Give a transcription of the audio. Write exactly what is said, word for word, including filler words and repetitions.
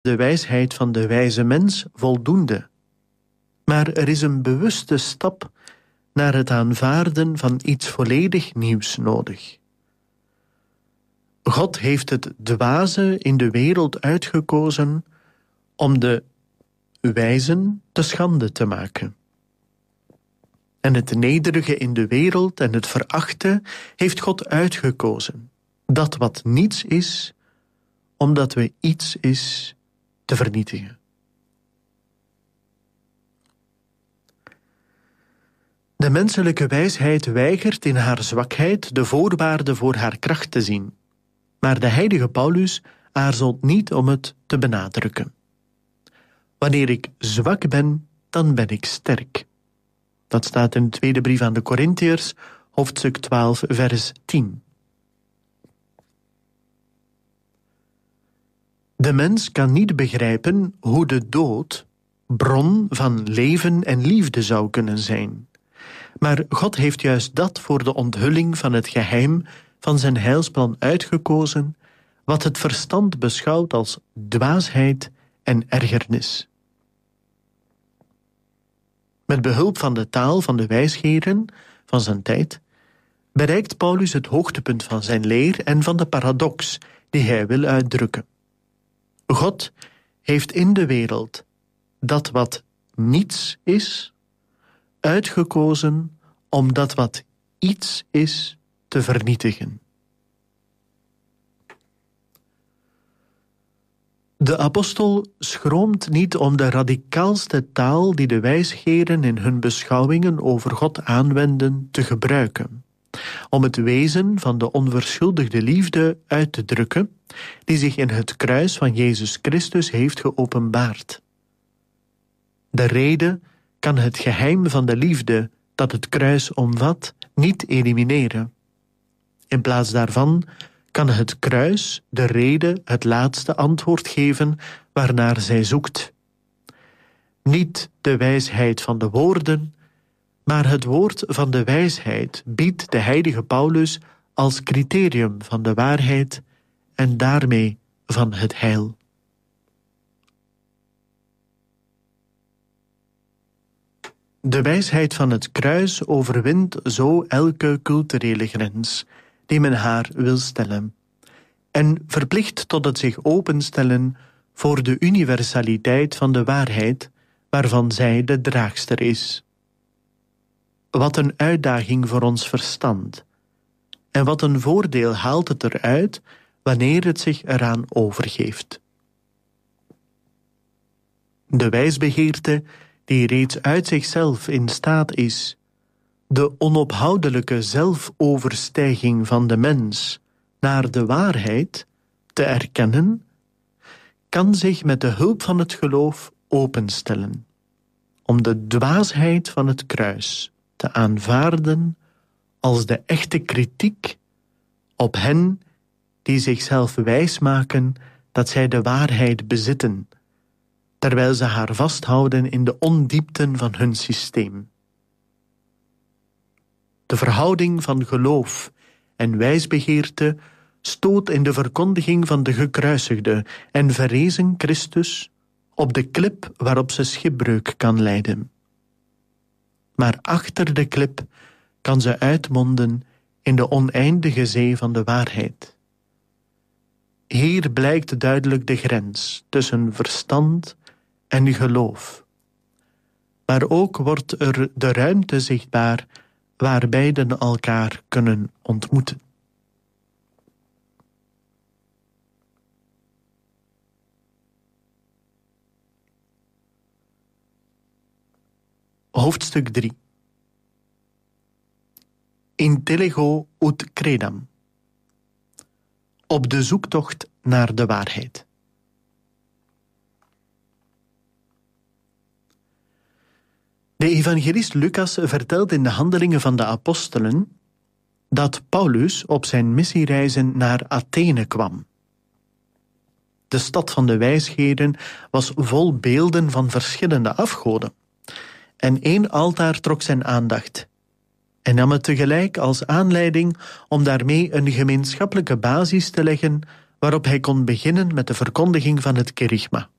de wijsheid van de wijze mens voldoende. Maar er is een bewuste stap naar het aanvaarden van iets volledig nieuws nodig. God heeft het dwaze in de wereld uitgekozen om de wijzen te schande te maken. En het nederige in de wereld en het verachte heeft God uitgekozen. Dat wat niets is, omdat we iets is te vernietigen. De menselijke wijsheid weigert in haar zwakheid de voorwaarden voor haar kracht te zien. Maar de heilige Paulus aarzelt niet om het te benadrukken. Wanneer ik zwak ben, dan ben ik sterk. Dat staat in de tweede brief aan de Korintiërs, hoofdstuk twaalf, vers tien. De mens kan niet begrijpen hoe de dood bron van leven en liefde zou kunnen zijn. Maar God heeft juist dat voor de onthulling van het geheim van zijn heilsplan uitgekozen, wat het verstand beschouwt als dwaasheid en ergernis. Met behulp van de taal van de wijsgeren van zijn tijd bereikt Paulus het hoogtepunt van zijn leer en van de paradox die hij wil uitdrukken. God heeft in de wereld dat wat niets is, uitgekozen om dat wat iets is te vernietigen. De apostel schroomt niet om de radicaalste taal die de wijsgeren in hun beschouwingen over God aanwenden te gebruiken, om het wezen van de onverschuldigde liefde uit te drukken die zich in het kruis van Jezus Christus heeft geopenbaard. De rede kan het geheim van de liefde dat het kruis omvat niet elimineren. In plaats daarvan kan het kruis de rede het laatste antwoord geven waarnaar zij zoekt. Niet de wijsheid van de woorden, maar het woord van de wijsheid biedt de heilige Paulus als criterium van de waarheid en daarmee van het heil. De wijsheid van het kruis overwint zo elke culturele grens die men haar wil stellen, en verplicht tot het zich openstellen voor de universaliteit van de waarheid waarvan zij de draagster is. Wat een uitdaging voor ons verstand, en wat een voordeel haalt het eruit wanneer het zich eraan overgeeft. De wijsbegeerte die reeds uit zichzelf in staat is de onophoudelijke zelfoverstijging van de mens naar de waarheid te erkennen, kan zich met de hulp van het geloof openstellen, om de dwaasheid van het kruis te aanvaarden als de echte kritiek op hen die zichzelf wijsmaken dat zij de waarheid bezitten, terwijl ze haar vasthouden in de ondiepten van hun systeem. De verhouding van geloof en wijsbegeerte stoot in de verkondiging van de gekruisigde en verrezen Christus op de klip waarop ze schipbreuk kan lijden. Maar achter de klip kan ze uitmonden in de oneindige zee van de waarheid. Hier blijkt duidelijk de grens tussen verstand en geloof. Maar ook wordt er de ruimte zichtbaar waar beiden elkaar kunnen ontmoeten. Hoofdstuk drie. Intellego ut credam. Op de zoektocht naar de waarheid. De evangelist Lucas vertelt in de Handelingen van de Apostelen dat Paulus op zijn missiereizen naar Athene kwam. De stad van de wijsgeren was vol beelden van verschillende afgoden. En één altaar trok zijn aandacht en nam het tegelijk als aanleiding om daarmee een gemeenschappelijke basis te leggen waarop hij kon beginnen met de verkondiging van het kerygma.